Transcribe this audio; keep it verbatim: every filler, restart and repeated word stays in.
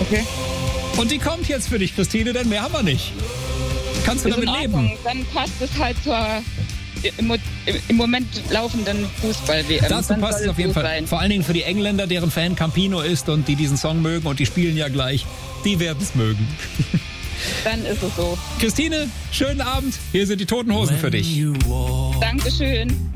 Okay. Und die kommt jetzt für dich, Christine, denn mehr haben wir nicht. Kannst du Ist damit in Ordnung. leben? Dann passt es halt zur im, im Moment laufenden Fußball-W M. Dazu Dann passt soll es auf jeden so Fall. sein. Vor allen Dingen für die Engländer, deren Fan Campino ist und die diesen Song mögen und die spielen ja gleich. Die werden es mögen. Dann ist es so. Christine, schönen Abend. Hier sind die Toten Hosen für dich. Dankeschön.